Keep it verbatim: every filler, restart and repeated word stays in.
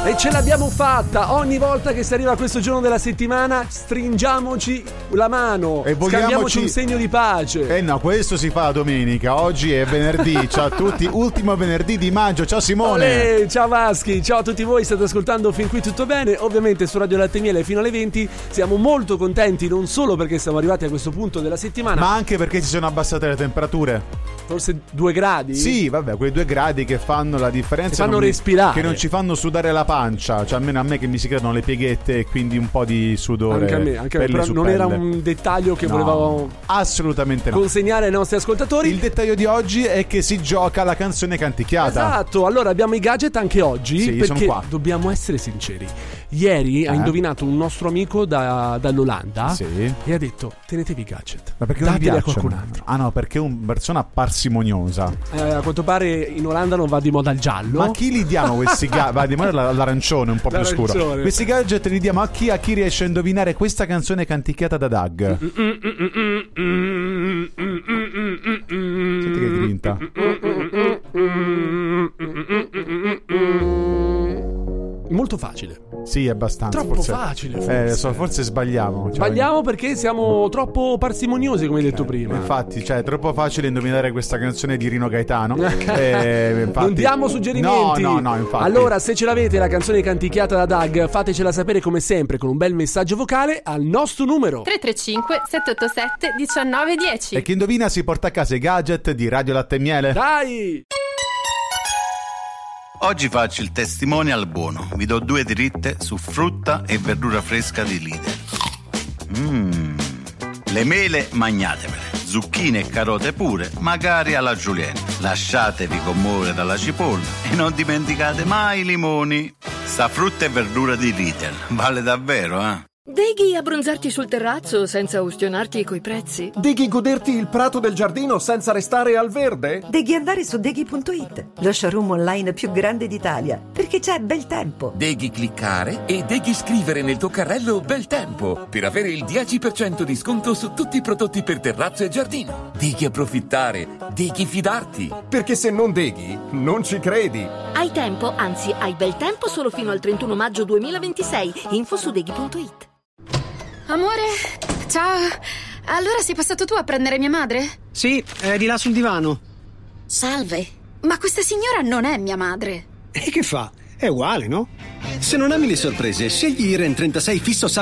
E ce l'abbiamo fatta! Ogni volta che si arriva a questo giorno della settimana stringiamoci la mano e vogliamoci... scambiamoci un segno di pace. Eh no, questo si fa domenica. Oggi è venerdì. Ciao a tutti, ultimo venerdì di maggio. Ciao Simone. Olè, ciao Vaschi, ciao a tutti voi. State ascoltando Fin Qui Tutto Bene, ovviamente su Radio Latte e Miele fino alle venti. Siamo molto contenti non solo perché siamo arrivati a questo punto della settimana, ma anche perché si sono abbassate le temperature. Forse due gradi? Sì, vabbè, quei due gradi che fanno la differenza. Che fanno non respirare. Mi, che non ci fanno sudare la pancia. Cioè almeno a me che mi si creano le pieghette e quindi un po' di sudore. Anche a me, anche a me, però non pelle. Era un dettaglio che no, volevamo assolutamente no. consegnare ai nostri ascoltatori. Il dettaglio di oggi è che si gioca la canzone canticchiata. Esatto, allora abbiamo i gadget anche oggi, sì, perché sono qua. dobbiamo essere sinceri. Ieri eh? ha indovinato un nostro amico da, dall'Olanda, sì. e ha detto tenetevi i gadget. Ma perché non dateli mi a qualcun altro. Ah no, perché è una persona parsimoniosa. Eh, a quanto pare in Olanda non va di moda il giallo. Ma chi li diamo questi gadget? Va di moda l'arancione, un po' più L'arancione. scuro. Questi gadget li diamo a chi, a chi riesce a indovinare questa canzone canticchiata da Doug. Senti che grinta. Molto facile. Sì, abbastanza. Troppo forse, facile. Forse. Eh, so, forse sbagliamo. Cioè, Sbagliamo perché siamo troppo parsimoniosi, come hai detto prima. Infatti, cioè, è troppo facile indovinare questa canzone di Rino Gaetano. eh, infatti... Non diamo suggerimenti. No, no, no, infatti. Allora, se ce l'avete la canzone canticchiata da Doug, fatecela sapere come sempre con un bel messaggio vocale al nostro numero tre tre cinque sette otto sette uno nove uno zero. E chi indovina si porta a casa i gadget di Radio Latte e Miele. Dai! Oggi faccio il testimonial buono. Vi do due dritte su frutta e verdura fresca di Lidl. Mmm. Le mele magnatemele, zucchine e carote pure, magari alla julienne. Lasciatevi commuovere dalla cipolla e non dimenticate mai i limoni. Sta frutta e verdura di Lidl vale davvero, eh? Deghi abbronzarti sul terrazzo senza ustionarti coi prezzi? Deghi goderti il prato del giardino senza restare al verde? Deghi andare su deghi punto it, lo showroom online più grande d'Italia, perché c'è bel tempo. Deghi cliccare e deghi scrivere nel tuo carrello bel tempo per avere il dieci per cento di sconto su tutti i prodotti per terrazzo e giardino. Deghi approfittare, deghi fidarti. Perché se non deghi, non ci credi. Hai tempo, anzi hai bel tempo solo fino al trentuno maggio duemilaventisei. Info su deghi punto it. Amore, ciao. Allora sei passato tu a prendere mia madre? Sì, è di là sul divano. Salve, ma questa signora non è mia madre. E che fa? È uguale, no? Se non ami le sorprese, scegli I R E N trentasei fisso